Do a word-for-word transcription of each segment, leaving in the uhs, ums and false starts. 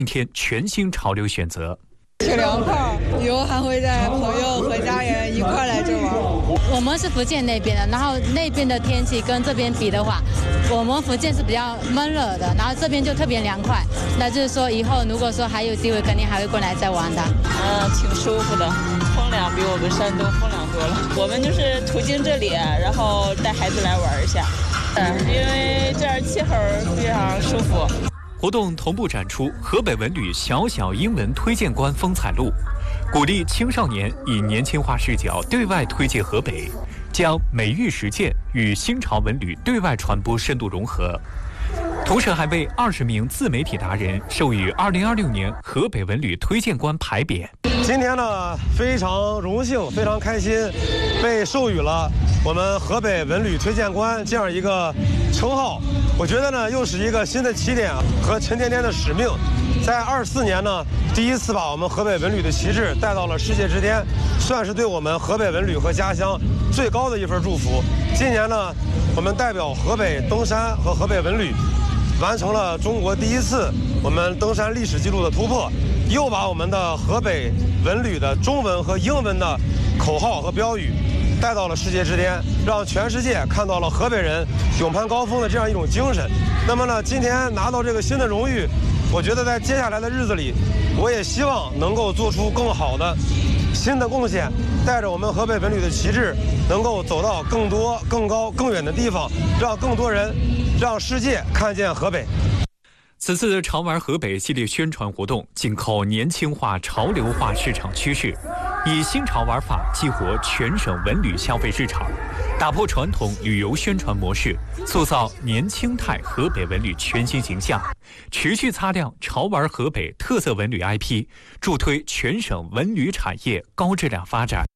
今天全新潮流选择。 挺凉快，以后还会带朋友和家人一块来这玩。 我们是福建那边的，然后那边的天气跟这边比的话，我们福建是比较闷热的，然后这边就特别凉快。那就是说以后如果说还有机会，肯定还会过来再玩的。 嗯，挺舒服的，风凉比我们山东风凉多了。我们就是途经这里，然后带孩子来玩一下，嗯，因为这儿气候非常舒服。 活动同步展出河北文旅小小英文推荐官风采录，鼓励青少年以年轻化视角对外推介河北，将美育实践与新潮文旅对外传播深度融合。同时还为二十名自媒体达人授予二零二六年河北文旅推荐官牌匾。 今天呢，非常荣幸，非常开心，被授予了我们河北文旅推荐官这样一个称号。我觉得呢，又是一个新的起点和沉甸甸的使命。在二四年呢，第一次把我们河北文旅的旗帜带到了世界之巅，算是对我们河北文旅和家乡最高的一份祝福。今年呢，我们代表河北登山和河北文旅，完成了中国第一次我们登山历史记录的突破，又把我们的河北文旅的中文和英文的口号和标语带到了世界之巅，让全世界看到了河北人勇攀高峰的这样一种精神。那么呢，今天拿到这个新的荣誉，我觉得在接下来的日子里，我也希望能够做出更好的新的贡献，带着我们河北文旅的旗帜，能够走到更多、更高、更远的地方，让更多人，让世界看见河北。 此次潮玩河北系列宣传活动紧扣年轻化、潮流化市场趋势，以新潮玩法激活全省文旅消费市场，打破传统旅游宣传模式，塑造年轻态河北文旅全新形象，持续擦亮潮玩河北特色文旅 I P， 助推全省文旅产业高质量发展。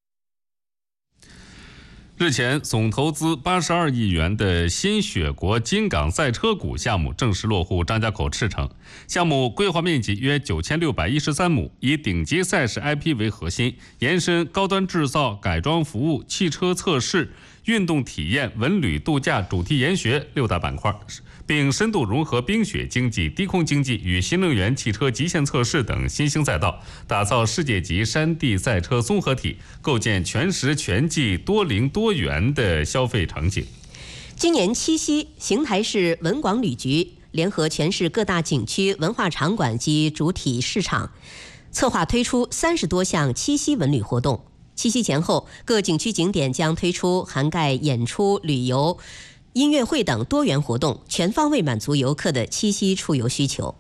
日前，总投资八十二亿元的新雪国金港赛车谷项目正式落户张家口赤城。项目规划面积约九千六百一十三亩，以顶级赛事 I P 为核心，延伸高端制造、改装服务、汽车测试、运动体验、文旅度假、主题研学六大板块，并深度融合冰雪经济、低空经济与新能源汽车极限测试等新兴赛道，打造世界级山地赛车综合体，构建全时全季多龄多元的消费场景。 今年七夕，邢台市文广旅局联合全市各大景区、文化场馆及主体市场，策划推出三十多项七夕文旅活动。七夕前后，各景区景点将推出涵盖演出、旅游、音乐会等多元活动，全方位满足游客的七夕出游需求。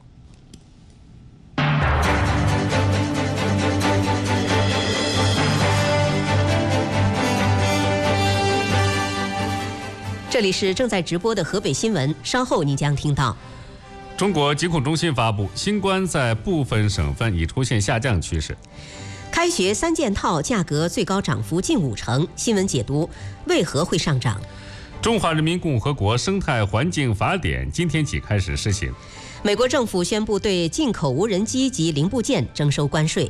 这里是正在直播的河北新闻，稍后您将听到。 中国疾控中心发布，新冠在部分省份已出现下降趋势。 开学三件套价格最高涨幅近五成，新闻解读为何会上涨？ 中华人民共和国生态环境法典今天起开始施行。 美国政府宣布对进口无人机及零部件征收关税。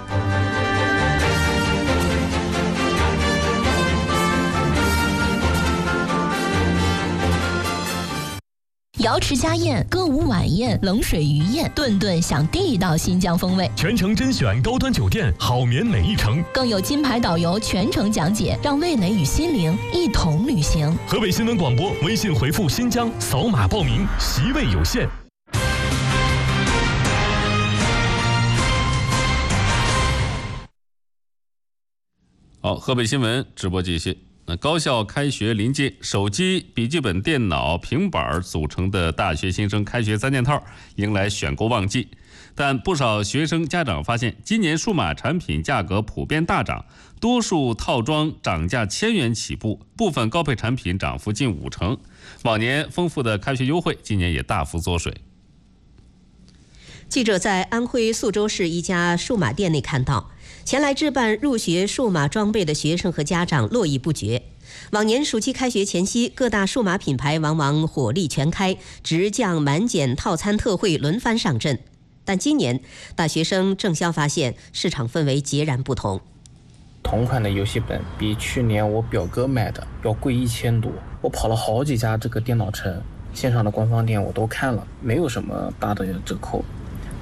瑶池家宴、歌舞晚宴、冷水鱼宴，顿顿享地道新疆风味。 全程甄选高端酒店，好眠每一程。 更有金牌导游全程讲解，让味蕾与心灵一同旅行。 河北新闻广播微信回复新疆，扫码报名，席位有限。 好，河北新闻直播继续。那高校开学临近，手机、笔记本电脑、平板组成的大学新生开学三件套迎来选购旺季，但不少学生家长发现，今年数码产品价格普遍大涨，多数套装涨价千元起步，部分高配产品涨幅近五成。往年丰富的开学优惠，今年也大幅缩水。 记者在安徽宿州市一家数码店内看到，前来置办入学数码装备的学生和家长络绎不绝。往年暑期开学前夕，各大数码品牌往往火力全开，直降满减套餐特惠轮番上阵。但今年大学生郑潇发现，市场氛围截然不同。 同款的游戏本比去年我表哥买的要贵一千多，我跑了好几家这个电脑城，线上的官方店我都看了，没有什么大的折扣。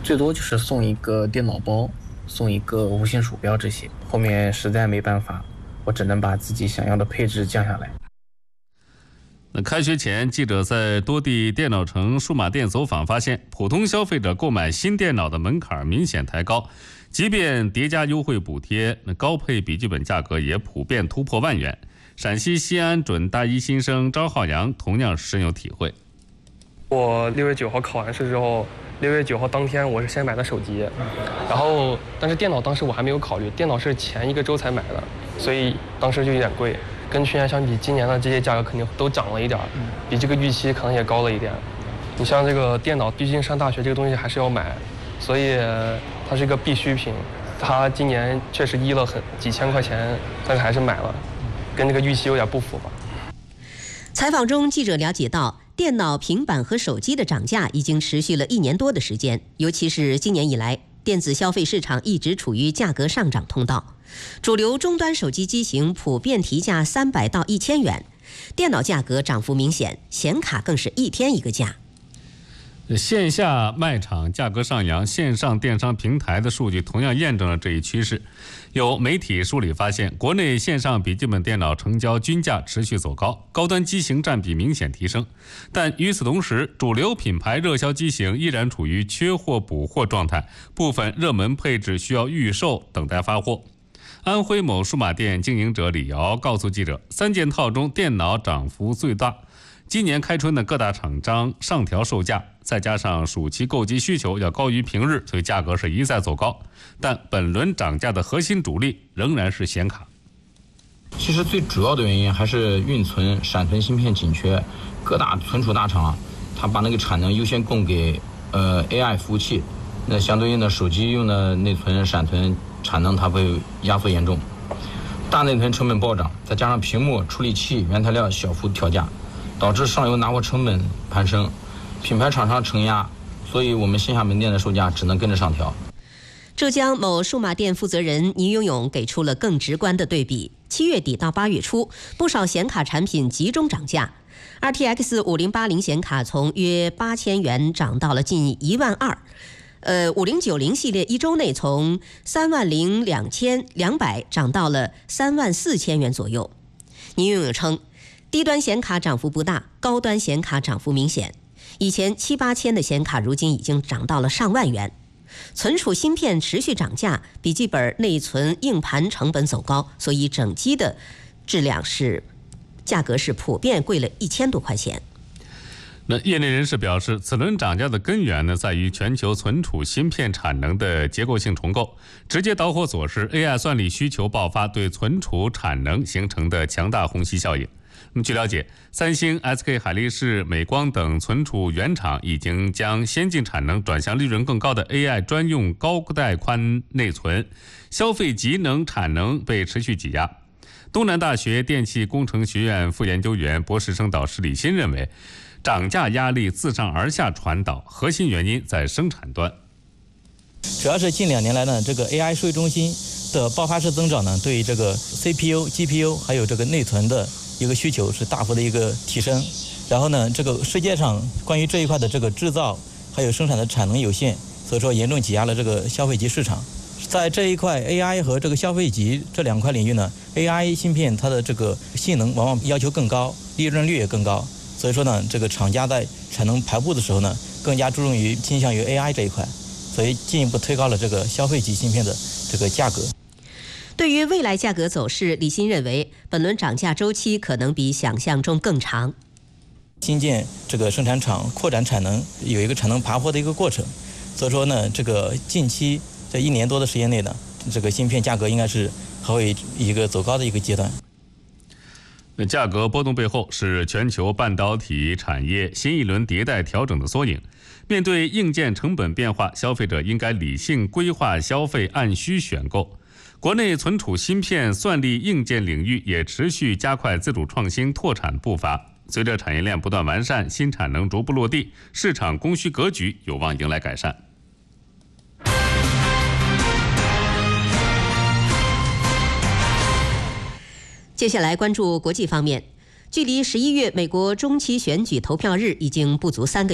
最多就是送一个电脑包，送一个无线鼠标这些。后面实在没办法，我只能把自己想要的配置降下来。 那开学前，记者在多地电脑城数码店走访，发现普通消费者购买新电脑的门槛明显抬高，即便叠加优惠补贴，那高配笔记本价格也普遍突破万元。陕西西安准大一新生张浩洋同样深有体会。 我六月九号考完试之后，六月九号当天我是先买的手机，然后但是电脑当时我还没有考虑，电脑是前一个周才买的，所以当时就有点贵。跟去年相比，今年的这些价格肯定都涨了一点，比这个预期可能也高了一点。你像这个电脑，毕竟上大学这个东西还是要买，所以它是一个必需品。它今年确实低了很几千块钱，但是还是买了，跟这个预期有点不符吧。 采访中，记者了解到，电脑、平板和手机的涨价已经持续了一年多的时间，尤其是今年以来，电子消费市场一直处于价格上涨通道。主流终端手机机型普遍提价三百到一千元，电脑价格涨幅明显，显卡更是一天一个价。 线下卖场价格上扬，线上电商平台的数据同样验证了这一趋势。有媒体梳理发现，国内线上笔记本电脑成交均价持续走高，高端机型占比明显提升。但与此同时，主流品牌热销机型依然处于缺货补货状态，部分热门配置需要预售，等待发货。安徽某数码店经营者李瑶告诉记者，三件套中电脑涨幅最大。今年开春的各大厂商上调售价，再加上暑期购机需求要高于平日，所以价格是一再走高。但本轮涨价的核心主力仍然是显卡。 其实最主要的原因还是运存、闪存芯片紧缺，各大存储大厂它把那个产能优先供给呃 A I 服务器，那相对应的手机用的内存、闪存产能它会压缩严重，大内存成本暴涨，再加上屏幕、处理器、原材料小幅调价，导致上游拿货成本攀升，品牌厂商承压，所以我们线下门店的售价只能跟着上调。 浙江某数码店负责人倪永勇给出了更直观的对比：七月底到八月初，不少显卡产品集中涨价。R T X 五零八零显卡从约八千元涨到了近一万二，呃，五零九零系列一周内从三万零两千两百涨到了三万四千元左右。倪永勇称，低端显卡涨幅不大，高端显卡涨幅明显。以前七八千的显卡，如今已经涨到了上万元。存储芯片持续涨价，笔记本内存、硬盘成本走高，所以整机的质量是价格是普遍贵了一千多块钱。 那业内人士表示，此轮涨价的根源呢，在于全球存储芯片产能的结构性重构，直接导火索是 A I 算力需求爆发对存储产能形成的强大虹吸效应。那么据了解，三星、S K 海力士、美光等存储原厂已经将先进产能转向利润更高的 A I 专用高带宽内存，消费级能产能被持续挤压。东南大学电气工程学院副研究员、博士生导师李欣认为，涨价压力自上而下传导，核心原因在生产端。 主要是近两年来呢，这个 A I 数据中心的爆发式增长呢，对于这个 C P U、G P U 还有这个内存的一个需求是大幅的一个提升。然后呢，这个世界上关于这一块的这个制造还有生产的产能有限，所以说严重挤压了这个消费级市场。在这一块 A I 和这个消费级这两块领域呢 ，A I 芯片它的这个性能往往要求更高，利润率也更高。所以说呢，这个厂家在产能排布的时候呢，更加注重于倾向于 A I 这一块，所以进一步推高了这个消费级芯片的这个价格。 对于未来价格走势，李欣认为，本轮涨价周期可能比想象中更长。 新建这个生产厂扩展产能，有一个产能爬坡的一个过程，所以说呢，这个近期这一年多的时间内呢，这个芯片价格应该是还会一个走高的一个阶段。 那价格波动背后是全球半导体产业新一轮迭代调整的缩影。面对硬件成本变化，消费者应该理性规划消费，按需选购。国内存储芯片、算力硬件领域也持续加快自主创新拓产步伐。随着产业链不断完善，新产能逐步落地，市场供需格局有望迎来改善。 接下来关注国际方面，距离十一月美国中期选举投票日已经不足三个月。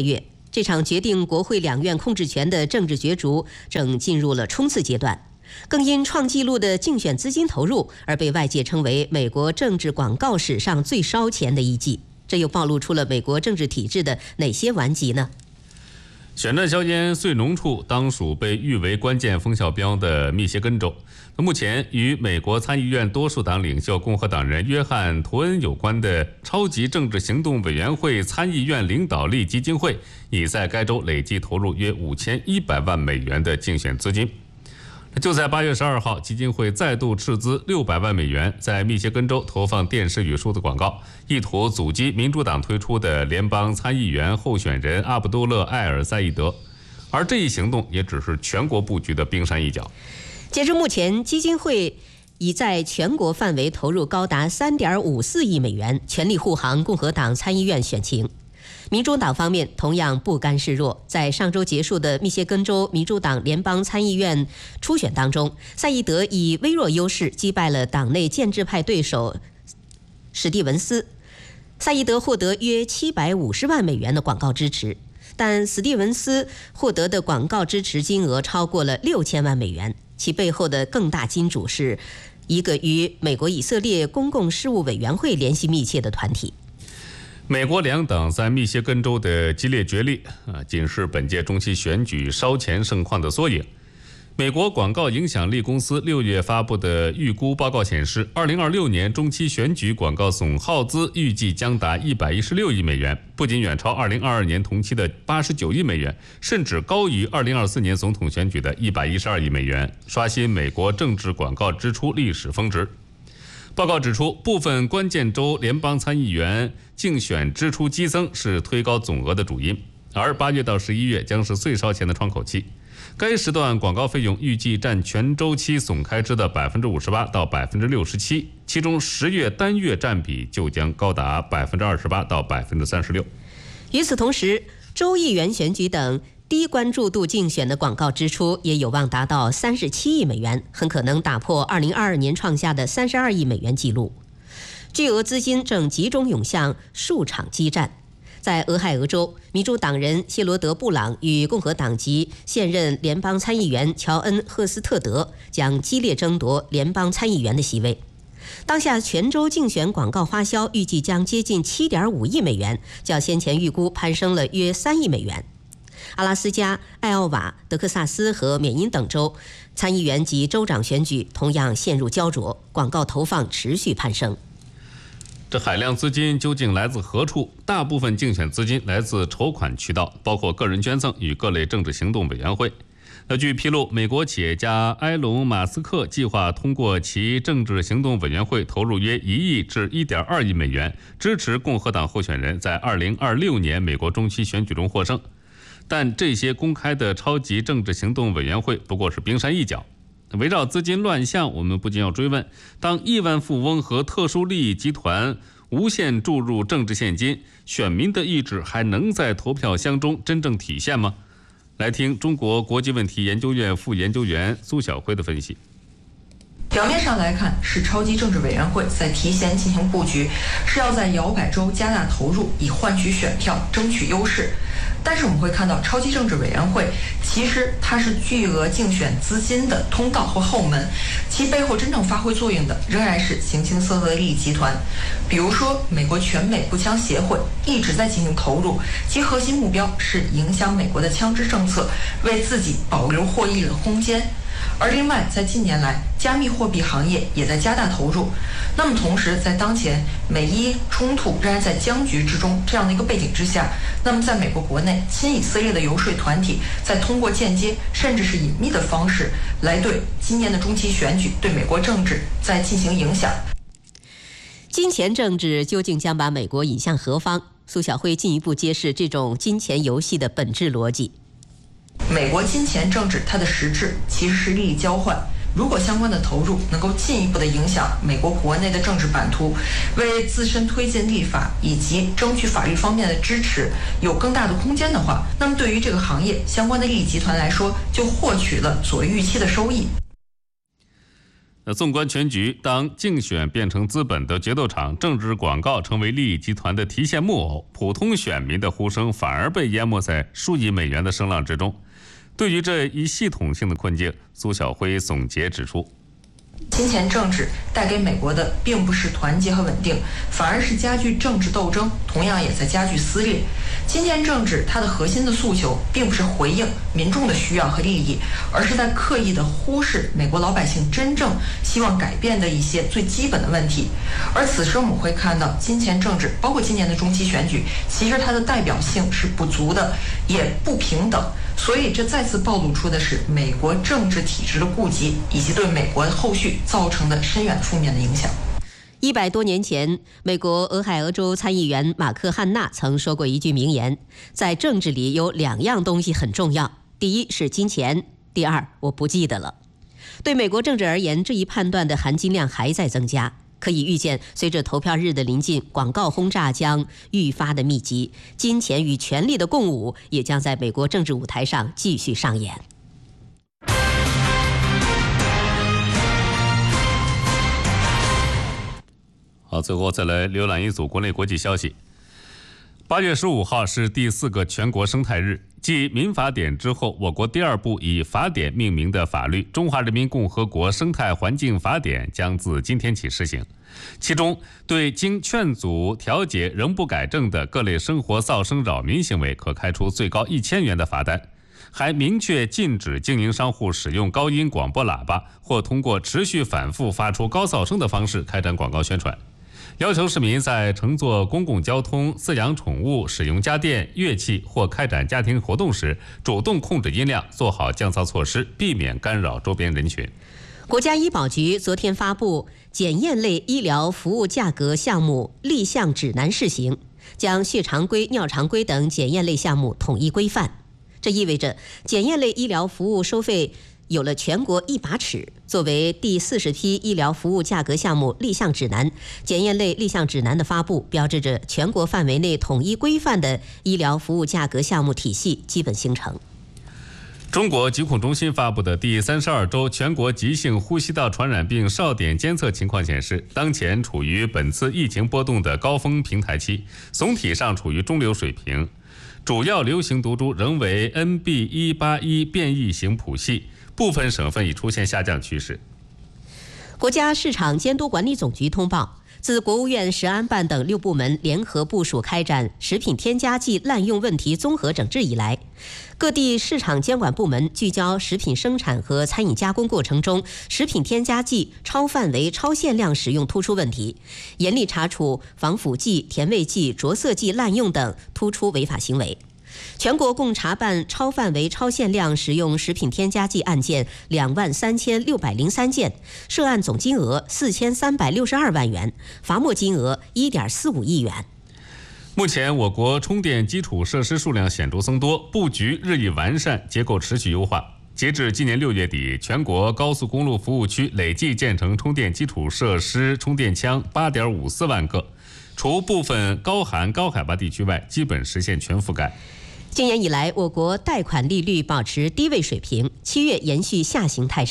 这场决定国会两院控制权的政治角逐正进入了冲刺阶段，更因创纪录的竞选资金投入而被外界称为美国政治广告史上最烧钱的一季。这又暴露出了美国政治体制的哪些顽疾呢？ 选战硝烟最浓处当属被誉为关键风向标的密歇根州。目前与美国参议院多数党领袖共和党人约翰·图恩有关的超级政治行动委员会参议院领导力基金会已在该州累计投入约五千一百万美元的竞选资金。就在八月十二号，基金会再度斥资六百万美元，在密歇根州投放电视与数字广告，意图阻击民主党推出的联邦参议员候选人阿卜杜勒·艾尔赛义德。而这一行动也只是全国布局的冰山一角。 截至目前，基金会已在全国范围投入高达 三点五四亿美元，全力护航共和党参议院选情。民主党方面同样不甘示弱，在上周结束的密歇根州民主党联邦参议院初选当中，赛义德以微弱优势击败了党内建制派对手史蒂文斯。赛义德获得约七百五十万美元的广告支持，但史蒂文斯获得的广告支持金额超过了六千万美元，其背后的更大金主是一个与美国以色列公共事务委员会联系密切的团体。 美国两党在密歇根州的激烈角力啊，仅是本届中期选举烧钱盛况的缩影。美国广告影响力公司六月发布的预估报告显示，二零二六年中期选举广告总耗资预计将达一百一十六亿美元，不仅远超二零二二年同期的八十九亿美元，甚至高于二零二四年总统选举的一百一十二亿美元，刷新美国政治广告支出历史峰值。报告指出，部分关键州联邦参议员竞选支出激增是推高总额的主因，而八月到十一月将是最烧钱的窗口期。该时段广告费用预计占全周期总开支的百分之五十八到百分之六十七，其中十月单月占比就将高达百分之二十八到百分之三十六。 与此同时，州议员选举等低关注度竞选的广告支出也有望达到三十七亿美元，很可能打破二零二二年创下的三十二亿美元纪录。巨额资金正集中涌向数场激战。在俄亥俄州，民主党人谢罗德·布朗与共和党籍现任联邦参议员乔恩·赫斯特德将激烈争夺联邦参议员的席位。当下全州竞选广告花销预计将接近 七点五亿美元，较先前预估攀升了约三亿美元。阿拉斯加、艾奥瓦、德克萨斯和缅因等州参议员及州长选举同样陷入焦灼，广告投放持续攀升。 这海量资金究竟来自何处？大部分竞选资金来自筹款渠道，包括个人捐赠与各类政治行动委员会。那据披露，美国企业家埃隆·马斯克计划通过其政治行动委员会投入约一亿至一点二亿美元，支持共和党候选人在二零二六年美国中期选举中获胜。但这些公开的超级政治行动委员会不过是冰山一角。围绕资金乱象，我们不禁要追问：当亿万富翁和特殊利益集团无限注入政治现金，选民的意志还能在投票箱中真正体现吗？来听中国国际问题研究院副研究员苏晓辉的分析。 表面上来看，是超级政治委员会在提前进行布局，是要在摇摆州加大投入，以换取选票，争取优势。但是我们会看到，超级政治委员会其实它是巨额竞选资金的通道或后门，其背后真正发挥作用的仍然是形形色色的利益集团。比如说，美国全美步枪协会一直在进行投入，其核心目标是影响美国的枪支政策，为自己保留获益的空间。而另外，在近年来，加密货币行业也在加大投入。那么同时，在当前美伊冲突仍然在僵局之中这样的一个背景之下，那么在美国国内，亲以色列的游说团体在通过间接甚至是隐秘的方式，来对今年的中期选举、对美国政治在进行影响。 金钱政治究竟将把美国引向何方？苏晓辉进一步揭示这种金钱游戏的本质逻辑。 美国金钱政治它的实质其实是利益交换，如果相关的投入能够进一步的影响美国国内的政治版图，为自身推进立法以及争取法律方面的支持有更大的空间的话，那么对于这个行业相关的利益集团来说，就获取了所预期的收益。 那纵观全局，当竞选变成资本的决斗场，政治广告成为利益集团的提线木偶，普通选民的呼声反而被淹没在数亿美元的声浪之中。对于这一系统性的困境，苏晓辉总结指出， 金钱政治带给美国的并不是团结和稳定，反而是加剧政治斗争，同样也在加剧撕裂。金钱政治它的核心的诉求并不是回应民众的需要和利益，而是在刻意的忽视美国老百姓真正希望改变的一些最基本的问题。而此时我们会看到，金钱政治包括今年的中期选举，其实它的代表性是不足的，也不平等。所以这再次暴露出的是美国政治体制的痼疾，以及对美国后续造成的深远负面的影响。 一百多年前，美国俄亥俄州参议员马克·汉纳曾说过一句名言：在政治里有两样东西很重要，第一是金钱，第二我不记得了。对美国政治而言，这一判断的含金量还在增加。可以预见，随着投票日的临近，广告轰炸将愈发的密集，金钱与权力的共舞也将在美国政治舞台上继续上演。 好，最后再来浏览一组国内国际消息。八月十五号是第四个全国生态日，继民法典之后，我国第二部以法典命名的法律《中华人民共和国生态环境法典》将自今天起施行。其中，对经劝阻调解仍不改正的各类生活噪声扰民行为，可开出最高一千元的罚单。还明确禁止经营商户使用高音广播喇叭或通过持续反复发出高噪声的方式开展广告宣传。要求市民在乘坐公共交通、饲养宠物、使用家电、乐器或开展家庭活动时，主动控制音量，做好降噪措施，避免干扰周边人群。 国家医保局昨天发布检验类医疗服务价格项目立项指南试行，将血常规、尿常规等检验类项目统一规范。这意味着检验类医疗服务收费有了全国一把尺。作为第四十批医疗服务价格项目立项指南，检验类立项指南的发布，标志着全国范围内统一规范的医疗服务价格项目体系基本形成。 中国疾控中心发布的第三十二周全国急性呼吸道传染病哨点监测情况显示，当前处于本次疫情波动的高峰平台期，总体上处于中流水平。主要流行毒株仍为 N B 一八一 变异型谱系，部分省份已出现下降趋势。 国家市场监督管理总局通报，自国务院食安办等六部门联合部署开展食品添加剂滥用问题综合整治以来，各地市场监管部门聚焦食品生产和餐饮加工过程中食品添加剂超范围、超限量使用突出问题，严厉查处防腐剂、甜味剂、着色剂滥用等突出违法行为。全国共查办超范围、超限量使用食品添加剂案件两万三千六百零三件，涉案总金额四千三百六十二万元，罚没金额一点四五亿元。 目前，我国充电基础设施数量显著增多，布局日益完善，结构持续优化。截至今年六月底，全国高速公路服务区累计建成充电基础设施充电枪八点五四万个，除部分高寒高海拔地区外，基本实现全覆盖。 今年以来，我国贷款利率保持低位水平，七月延续下行态势。